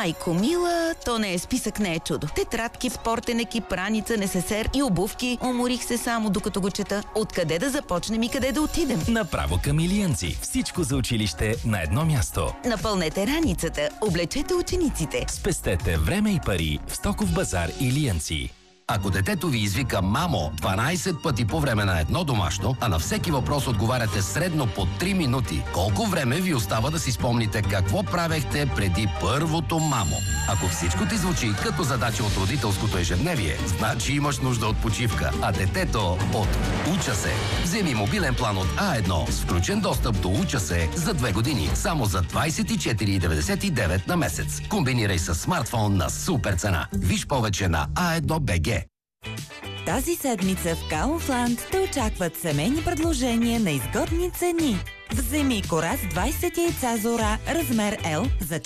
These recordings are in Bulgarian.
Майко мила, то не е списък, не е чудо. Тетрадки, спортен екип, раница, несесер и обувки. Уморих се само докато го чета. Откъде да започнем и къде да отидем? Направо към Илиянци. Всичко за училище на едно място. Напълнете раницата, облечете учениците. Спестете време и пари в Стоков базар Илиянци. Ако детето ви извика «Мамо» 12 пъти по време на едно домашно, а на всеки въпрос отговаряте средно по 3 минути, колко време ви остава да си спомните какво правехте преди първото «Мамо»? Ако всичко ти звучи като задача от родителското ежедневие, значи имаш нужда от почивка, а детето от «Уча се». Вземи мобилен план от А1 с включен достъп до «Уча се» за 2 години, само за 24,99 на месец. Комбинирай с смартфон на супер цена. Виж повече на A1BG. Тази седмица в Kaufland те очакват семейни предложения на изгодни цени. Вземи кора с 20 яйца зора, размер L за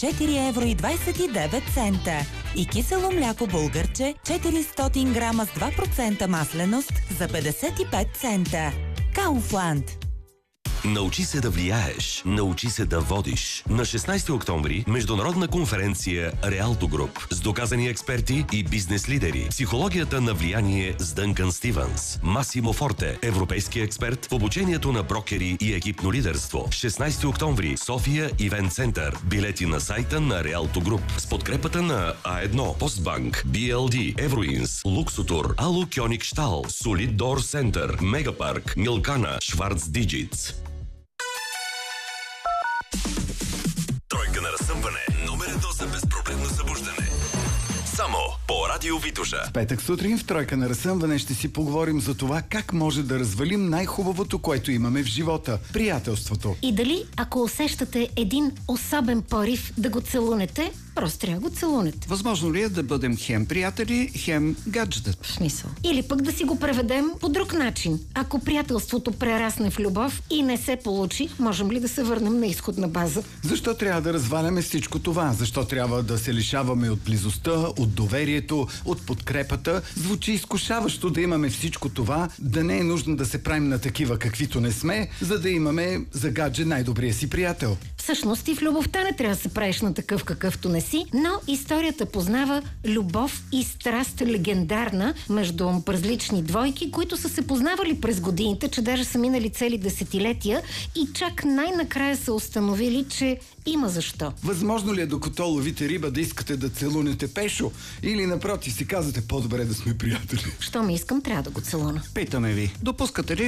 4,29 евро и кисело мляко българче 400 грама с 2% масленост за 55 цента. Kaufland. Научи се да влияеш, научи се да водиш. На 16 октомври международна конференция Реалто Груп с доказани експерти и бизнес лидери. Психологията на влияние с Дънкан Стивенс. Масимо Форте, европейски експерт в обучението на брокери и екипно лидерство. 16 октомври, София Ивент Център. Билети на сайта на Реалто Груп с подкрепата на А1, Постбанк, BLD, Евроинс, Луксотур, Алу Кьоник Штал, Солид Дор Център, Мегапарк, Милкана, Шварц Диджитс. Тройка на разсъмване. Номер 1 за безпроблемно събуждане. Само по Радио Витоша. Петък сутрин в Тройка на разсъмване ще си поговорим за това как може да развалим най-хубавото, което имаме в живота – приятелството. И дали, ако усещате един особен порив да го целунете, просто трябва да го целунете. Възможно ли е да бъдем хем приятели, хем гаджета? В смисъл. Или пък да си го преведем по друг начин. Ако приятелството прерасне в любов и не се получи, можем ли да се върнем на изходна база? Защо трябва да разваляме всичко това? Защо трябва да се лишаваме от близостта, от доверието, от подкрепата? Звучи изкушаващо да имаме всичко това, да не е нужно да се правим на такива каквито не сме, за да имаме за гадже най-добрия си приятел. Всъщност и в любовта не трябва да се правиш на такъв какъвто не си, но историята познава любов и страст легендарна между различни двойки, които са се познавали през годините, че даже са минали цели десетилетия и чак най-накрая са установили, че има защо. Възможно ли е докато ловите риба да искате да целунете Пешо? Или напротив си казвате по-добре да сме приятели? Що ми искам, трябва да го целуна. Питаме ви, допускате ли